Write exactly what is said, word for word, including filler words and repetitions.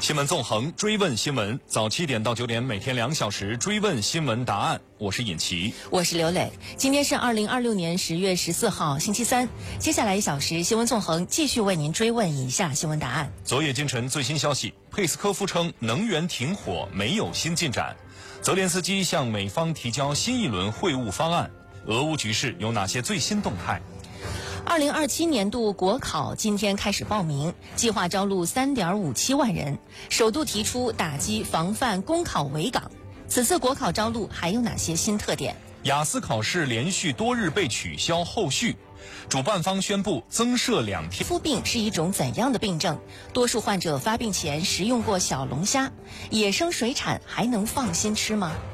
新闻纵横，追问新闻，早七点到九点，每天两小时追问新闻答案。我是尹奇， 我是刘磊。今天是二零二六年十月十四号，星期三。接下来一小时，新闻纵横继续为您追问以下新闻答案。 昨夜今晨最新消息，佩斯科夫称能源停火没有新进展。泽连斯基向美方提交新一轮会晤方案。俄乌局势有哪些最新动态？ 二零二七年度国考今天开始报名，计划招录 三点五七万人，首度提出打击防范公考围岗。此次国考招录还有哪些新特点？ 雅思考试连续多日被取消后续，主办方宣布增设两天。 皮肤病是一种怎样的病症？多数患者发病前食用过小龙虾，野生水产还能放心吃吗？